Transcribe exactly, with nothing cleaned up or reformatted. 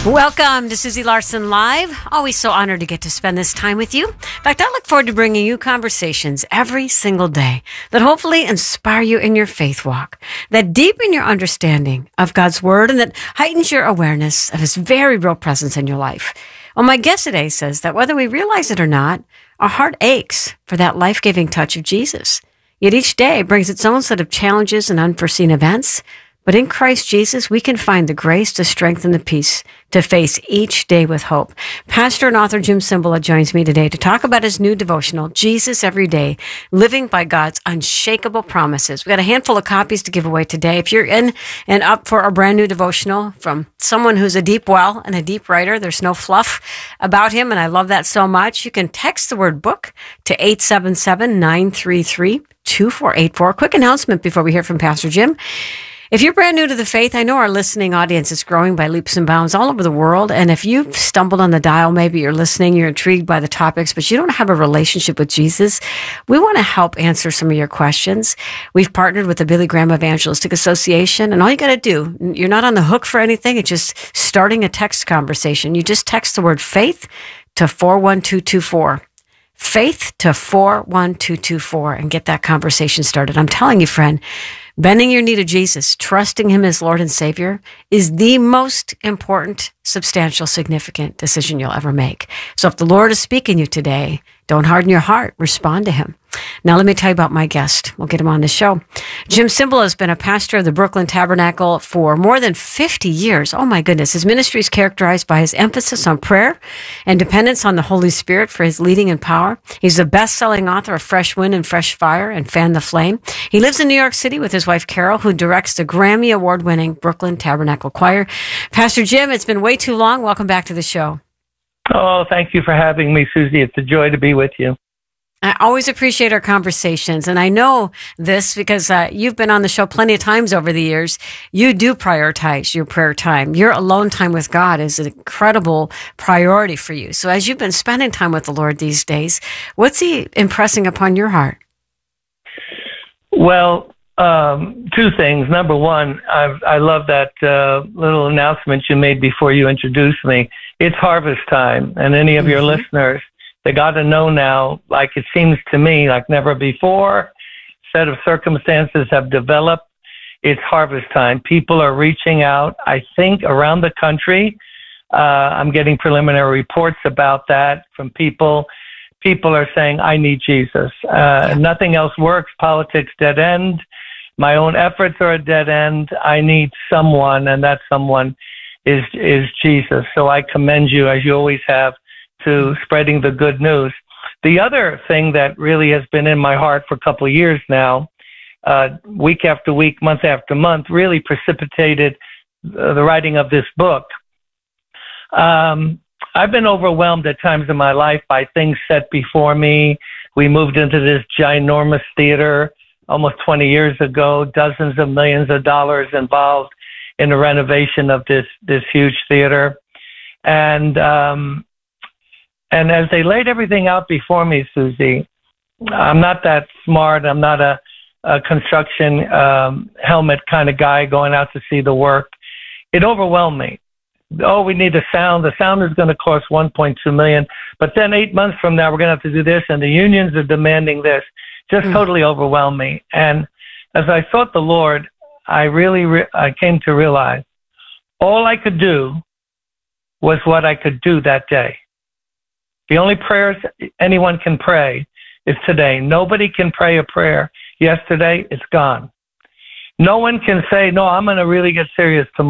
Welcome to Susie Larson Live. Always so honored to get to spend this time with you. In fact, I look forward to bringing you conversations every single day that hopefully inspire you in your faith walk, that deepen your understanding of God's Word, and that heightens your awareness of His very real presence in your life. Well, my guest today says that whether we realize it or not, our heart aches for that life-giving touch of Jesus. Yet each day brings its own set of challenges and unforeseen events. But in Christ Jesus, we can find the grace, the strength, and the peace to face each day with hope. Pastor and author Jim Cymbala joins me today to talk about his new devotional, Jesus Every Day, Living by God's Unshakable Promises. We got a handful of copies to give away today. If you're in and up for a brand new devotional from someone who's a deep well and a deep writer, there's no fluff about him, and I love that so much. You can text the word book to eight seven seven, nine three three, two four eight four. Quick announcement before we hear from Pastor Jim. If you're brand new to the faith, I know our listening audience is growing by leaps and bounds all over the world. And if you've stumbled on the dial, maybe you're listening, you're intrigued by the topics, but you don't have a relationship with Jesus, we want to help answer some of your questions. We've partnered with the Billy Graham Evangelistic Association, and all you got to do, you're not on the hook for anything. It's just starting a text conversation. You just text the word faith to four one two two four. Faith to four one two two four and get that conversation started. I'm telling you, friend, bending your knee to Jesus, trusting Him as Lord and Savior is the most important, substantial, significant decision you'll ever make. So if the Lord is speaking to you today, don't harden your heart. Respond to Him. Now, let me tell you about my guest. We'll get him on the show. Jim Cymbala has been a pastor of the Brooklyn Tabernacle for more than fifty years. Oh, my goodness. His ministry is characterized by his emphasis on prayer and dependence on the Holy Spirit for his leading and power. He's the best-selling author of Fresh Wind and Fresh Fire and Fan the Flame. He lives in New York City with his wife, Carol, who directs the Grammy Award-winning Brooklyn Tabernacle Choir. Pastor Jim, it's been way too long. Welcome back to the show. Oh, thank you for having me, Susie. It's a joy to be with you. I always appreciate our conversations, and I know this because uh, you've been on the show plenty of times over the years. You do prioritize your prayer time. Your alone time with God is an incredible priority for you. So as you've been spending time with the Lord these days, what's He impressing upon your heart? Well, um, two things. Number one, I've, I love that uh, little announcement you made before you introduced me. It's harvest time, and any of mm-hmm. your listeners, they got to know now, like it seems to me, like never before, set of circumstances have developed. It's harvest time. People are reaching out, I think, around the country. Uh, I'm getting preliminary reports about that from people. People are saying, I need Jesus. Uh, nothing else works. Politics dead end. My own efforts are a dead end. I need someone, and that someone is is Jesus. So I commend you, as you always have, to spreading the good news. The other thing that really has been in my heart for a couple of years now, uh, week after week, month after month, really precipitated uh, the writing of this book. Um, I've been overwhelmed at times in my life by things set before me. We moved into this ginormous theater almost twenty years ago, dozens of millions of dollars involved in the renovation of this, this huge theater. And, um, And as they laid everything out before me, Susie, I'm not that smart. I'm not a, a construction um, helmet kind of guy going out to see the work. It overwhelmed me. Oh, we need a sound. The sound is going to cost one point two million dollars. But then eight months from now, we're going to have to do this, and the unions are demanding this. Just mm. totally overwhelmed me. And as I sought the Lord, I really re- I came to realize all I could do was what I could do that day. The only prayers anyone can pray is today. Nobody can pray a prayer yesterday. It's gone. No one can say, no, I'm going to really get serious tomorrow.